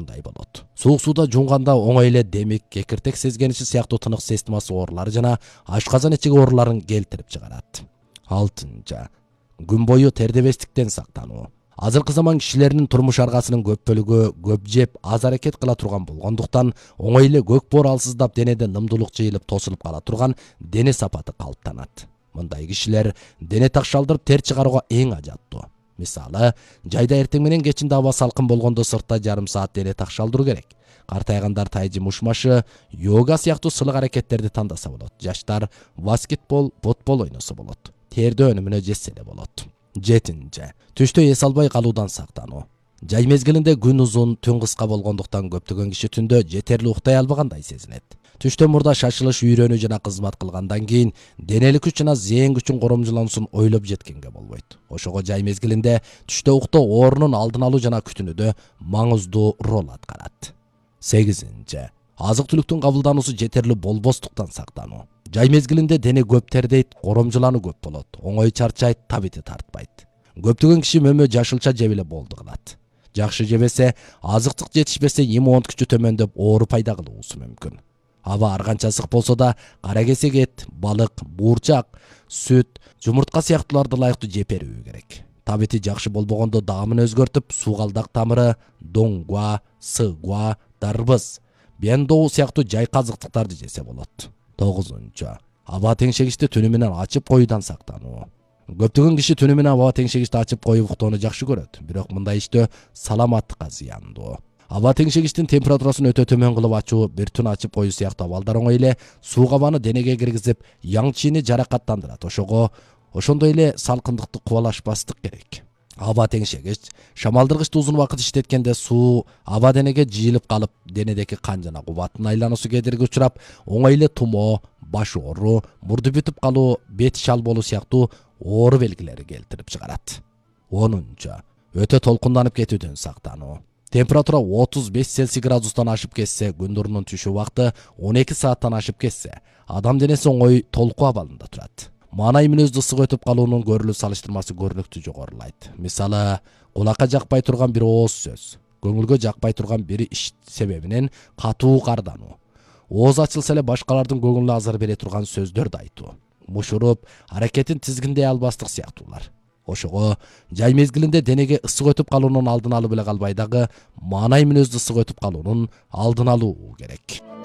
ушундай болот. Суук сууда жунганда оңой эле демик, кекиртек сезгениши сыяктуу тынык системасы оорулары жана ашказан ичиги ооруларын келтирип чыгарат. 6. Күн бою тердебестиктен сактануу. Азыркы заман кишилеринин турмуш аргасынын көп бөлүгү көп жеп, аз аракет кыла турган болгондуктан, оңой эле көк боор алсыздап денеде нымдуулук жыйылып тосулуп кала турган дене сапаты калыптанат. Мындай кишилер дене такшалдырып тер чыгарууга эң ажаттуу. Мисалы, жайда эртең менен кечинде аба салкын болгондо сыртта жарым саат дене такшалдыруу керек. Картайгандар тайжы мушмашы, йога сыяктуу сылык аракеттерди тандаса болот. Жаштар баскетбол, футбол ойносо болот. Терде өнүмүнө жетсе эле болот. 7. Түштө эс албай калуудан сактануу. Жай мезгилинде күн узун, түн кыска болгондуктан көптөгөн киши түндө жетерли уктай албагандай сезинет. Түштөн мурда шашылыш, үйрөнүү жана кызмат кылгандан кийин денелик күч жана зээн күчүн коромжулоонусун ойлоп жеткенге болбойт. Ошого жай мезгилинде түштө уктоо оорунун алдын алуу жана күтүнүүдө маңыздуу роль аткарат. 8. Азык-түлүктүн кабылдануусу жетерли болбостуктан сактануу. Жай мезгилинде дене көп тердейт, коромжулануу көп болот, оңой чарчайт, табити тартпайт. Көптөгөн киши мөмө жашылча жеп эле болду кылат. Жакшы жебесе, азыктык жетишпесе, иммундук күчү төмөндөп, оору пайда кылуусу мүмкүн. Аба ар канча ысык болсо да, кара кесек эт, балык, буурчак, сүт, жумуртка сыяктууларды ылайыктуу жеп берүү керек. Табити жакшы болбогондо даамын өзгөртүп, суугалдак тамыры, доңгуа, сыгуа, дарбыз, бендоу сыяктуу жайкы азыктыктарды жесе болот. 9. Аба теңшегичти түнү менен ачып коюудан сактануу. Көптөгөн киши түнү менен аба теңшегичти ачып коюп уктоону жакшы көрөт, бирок мындай иштөө саламаттыкка зыяндуу. Аба теңшегичтин температурасын өтө төмөн кылып ачуу, бир түн ачып коюу сыяктуу абалдар оңой эле суук абаны денеге киргизип, яңчини жаракаттандырат. Ошондой эле салкындыкты кубалашпастык керек. Аба теңшегич шамалдыргычты узун убакыт иштеткенде суу аба денеге жыйылып калып, денедеги кан жана кубаттын айлануусу кедерги учурап, оңой эле тумоо, баш оору, мурду бүтүп калуу, бет шал болуу сыяктуу оору белгилери келтирип чыгарат. 10. Өтө толкунданып кетүүдөн сактануу. Температура 35 Цельсий градустан ашып кетсе, күн нурунун түшүү убакыты 12 сааттан ашып кетсе, адам денеси оңой толку абалында турат. Маанай мүнөздү ысык өтүп калуунун көрүлүү салыштырмасы көрүнүктүү жогорулайт. Мисалы, кулакка жакпай турган бир ооз сөз, көңүлгө жакпай турган бир иш себебинен катуу кардануу, ооз ачылса эле башкалардын көңүлүнө азар бере турган сөздөрдү айтуу, мушуруп, аракетин тизгиндей албастык сыяктуулар. Ошого жай мезгилинде денеге ысык өтүп калуунун алдын алып эле калбай дагы, маанай мүнөздү ысык өтүп калуунун алдын алуу керек.